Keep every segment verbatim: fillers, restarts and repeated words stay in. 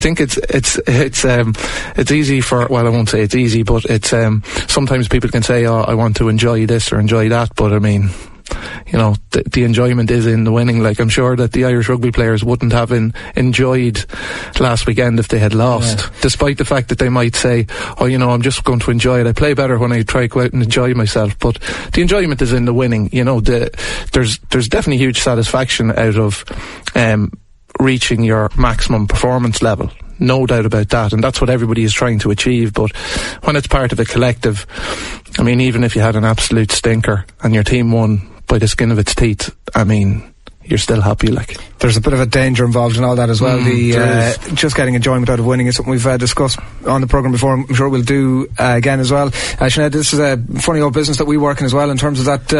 think it's it's it's um it's easy for, well, I won't say it's easy, but it's um sometimes people can say, oh, I want to enjoy this or enjoy that, but I mean, you know, the, the enjoyment is in the winning. Like, I'm sure that the Irish rugby players wouldn't have in, enjoyed last weekend if they had lost, yeah. Despite the fact that they might say, oh, you know, I'm just going to enjoy it. I play better when I try to go out and enjoy myself. But the enjoyment is in the winning. You know, the, there's there's definitely huge satisfaction out of um reaching your maximum performance level. No doubt about that, and that's what everybody is trying to achieve. But when it's part of a collective, I mean, even if you had an absolute stinker and your team won by the skin of its teeth, I mean, you're still happy. Like, there's a bit of a danger involved in all that as well. Mm, the uh, just getting enjoyment out of winning is something we've uh, discussed on the programme before. I'm sure we'll do uh, again as well. Uh, Sinead, this is a funny old business that we work in as well, in terms of that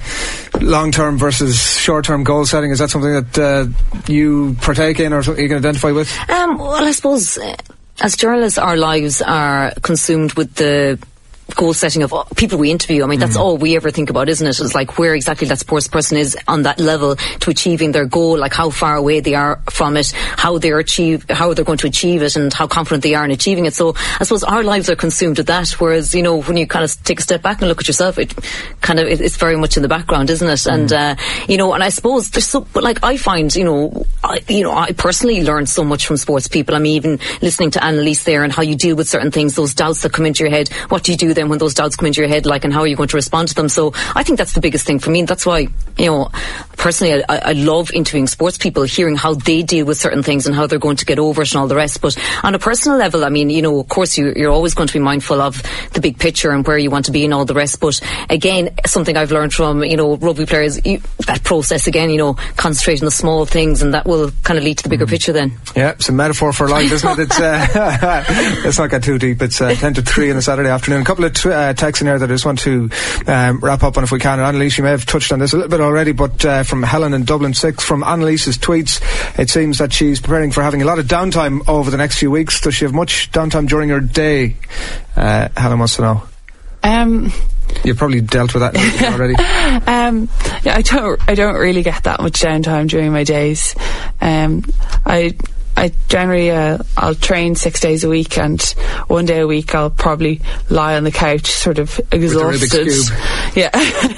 uh, long-term versus short-term goal setting. Is that something that uh, you partake in, or something you can identify with? Um, well, I suppose uh, as journalists, our lives are consumed with the goal setting of people we interview. I mean, that's mm. all we ever think about, isn't it? It's like where exactly that sports person is on that level to achieving their goal, like how far away they are from it, how they're achieve, how they're going to achieve it, and how confident they are in achieving it. So I suppose our lives are consumed with that. Whereas, you know, when you kind of take a step back and look at yourself, it kind of it, it's very much in the background, isn't it? Mm. And uh, you know, and I suppose there's so, but like I find, you know, I, you know, I personally learned so much from sports people. I mean, even listening to Annalise there and how you deal with certain things, those doubts that come into your head. What do you do then when those doubts come into your head, like, and how are you going to respond to them? So I think that's the biggest thing for me, and that's why, you know, personally I, I love interviewing sports people, hearing how they deal with certain things and how they're going to get over it and all the rest. But on a personal level, I mean, you know, of course you, you're always going to be mindful of the big picture and where you want to be and all the rest. But again, something I've learned from, you know, rugby players, you, that process again, you know, concentrate on the small things, and that will kind of lead to the bigger mm. picture then. Yeah, it's a metaphor for life, isn't it? It's uh, let's not get too deep. It's uh, ten to three on a Saturday afternoon. A couple of t- uh, texts in here that I just want to um, wrap up on if we can. And Annalise, you may have touched on this a little bit already, but uh, from Helen in Dublin six, from Annalise's tweets, it seems that she's preparing for having a lot of downtime over the next few weeks. Does she have much downtime during her day? Uh, Helen wants to know. Um... You've probably dealt with that already. um, yeah, I don't. I don't really get that much downtime during my days. Um, I. I generally, uh, I'll train six days a week, and one day a week I'll probably lie on the couch, sort of exhausted. With the Rubik's Cube. Yeah.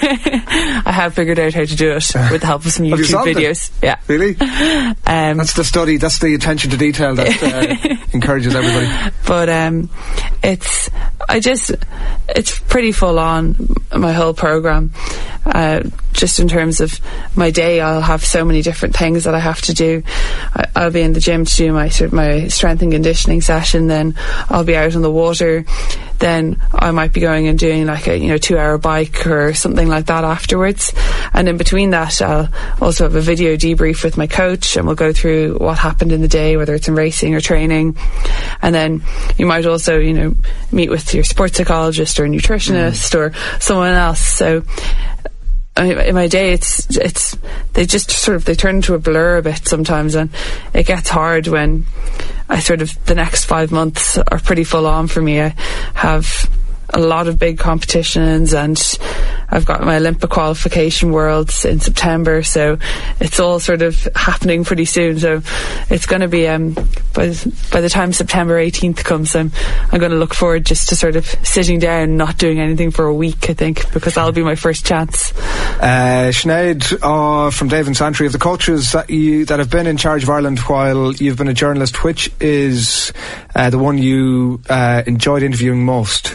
I have figured out how to do it with the help of some YouTube videos. It? Yeah. Really? Um, that's the study, that's the attention to detail that uh, encourages everybody. But um, it's, I just, it's pretty full on, my whole programme. Uh, just in terms of my day, I'll have so many different things that I have to do. I, I'll be in the gym to do my my strength and conditioning session, then I'll be out on the water, then I might be going and doing like a you know two hour bike or something like that afterwards, and in between that I'll also have a video debrief with my coach, and we'll go through what happened in the day, whether it's in racing or training. And then you might also you know meet with your sports psychologist or nutritionist mm. or someone else. So in my day, it's it's they just sort of they turn into a blur a bit sometimes, and it gets hard when I sort of the next five months are pretty full on for me. I have a lot of big competitions, and I've got my Olympic qualification worlds in September, so it's all sort of happening pretty soon. So it's going to be um by by the time September eighteenth comes, I'm I'm going to look forward just to sort of sitting down and not doing anything for a week, I think, because that'll be my first chance. Uh, Sinead, uh, from Dave and Santry, of the coaches that you that have been in charge of Ireland while you've been a journalist, which is uh, the one you uh, enjoyed interviewing most?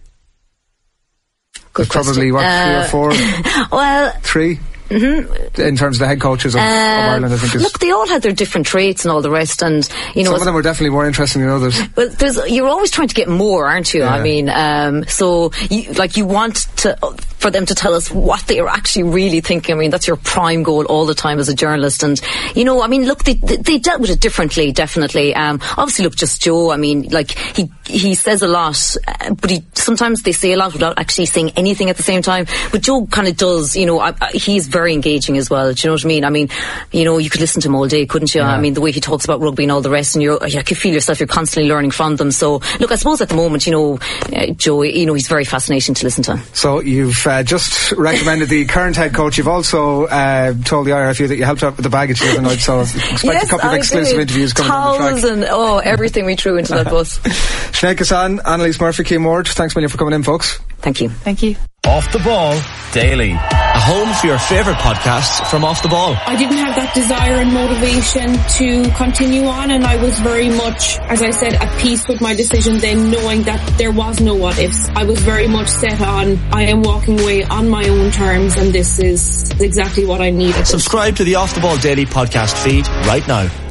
Good probably what uh, three or four? Well, three. Mm-hmm. In terms of the head coaches of, um, of Ireland, I think is... Look, they all had their different traits and all the rest, and you know, some of them were definitely more interesting than others. Well, there's, you're always trying to get more, aren't you? Yeah. I mean, um, so you, like you want to for them to tell us what they are actually really thinking. I mean, that's your prime goal all the time as a journalist. And you know, I mean, look, they they, they dealt with it differently, definitely. Um, obviously, look, just Joe. I mean, like he he says a lot, uh, but he sometimes they say a lot without actually saying anything at the same time. But Joe kind of does. You know, I, I, he's very engaging as well. Do you know what I mean? I mean, you know, you could listen to him all day, couldn't you? Yeah. I mean, the way he talks about rugby and all the rest, and you're, you can feel yourself, you're constantly learning from them. So, look, I suppose at the moment, you know, uh, Joe, you know, he's very fascinating to listen to. So you've uh, just recommended the current head coach. You've also uh, told the I R F U that you helped out with the baggage the other night, so expect yes, a couple of I exclusive did. interviews coming Towels down the track. and oh, everything we threw into that bus. Sinead Kassan, Annalise Murphy, Cian Ward, thanks a million for coming in, folks. Thank you. Thank you. Off the Ball Daily. A home for your favourite podcasts from Off the Ball. I didn't have that desire and motivation to continue on, and I was very much, as I said, at peace with my decision then, knowing that there was no what ifs. I was very much set on, I am walking away on my own terms, and this is exactly what I needed. Subscribe to the Off the Ball Daily podcast feed right now.